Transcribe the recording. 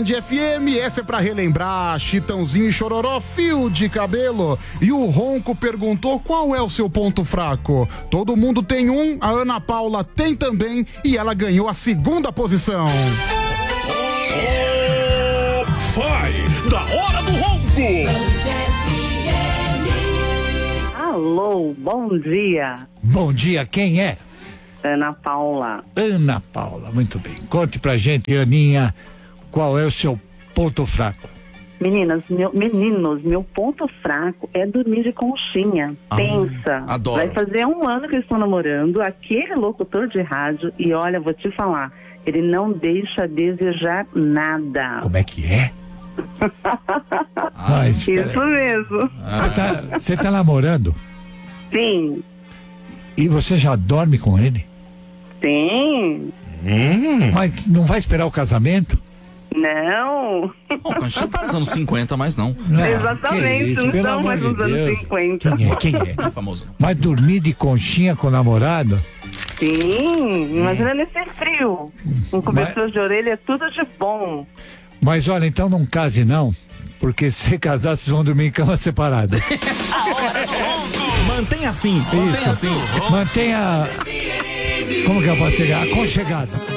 Band FM. Essa é pra relembrar Chitãozinho e Chororó, fio de cabelo. E o Ronco perguntou qual é o seu ponto fraco. Todo mundo tem um, a Ana Paula tem também e ela ganhou a segunda posição. Vai, da hora do Ronco! Alô, bom dia. Bom dia, quem é? Ana Paula. Ana Paula, muito bem. Conte pra gente, Aninha, qual é o seu ponto fraco? Meninos, meu ponto fraco é dormir de conchinha. Pensa. Adoro. Vai fazer 1 ano que eu estou namorando aquele locutor de rádio e olha, vou te falar, ele não deixa a desejar nada. Como é que é? Isso mesmo. Você tá namorando? Sim. E você já dorme com ele? Sim. Mas não vai esperar o casamento? Não. A gente tá nos anos 50, mas não. Exatamente, isso, não pelo estão mais amor nos de anos Deus. 50. Quem é? Não é famoso. Vai dormir de conchinha com o namorado? Sim, imagina nesse frio. Um cobertor de orelha é tudo de bom. Mas olha, então não case não, porque se casar vocês vão dormir em cama separada. Mantenha assim, mantenha assim. Mantenha, como que eu posso chegar? Aconchegado.